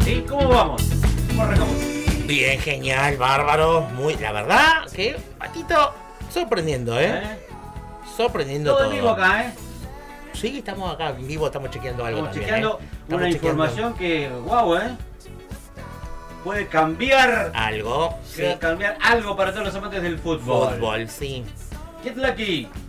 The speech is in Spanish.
¿Sí? ¿Cómo vamos? ¿Cómo arrancamos? Bien, genial, bárbaro. La verdad que, Patito, sorprendiendo, sorprendiendo todo todo. en vivo acá, Sí, estamos acá en vivo, estamos chequeando algo Estamos también. chequeando Estamos una chequeando información que, wow, puede cambiar. algo. Puede cambiar algo para todos los amantes del fútbol. Fútbol, sí. Get Lucky.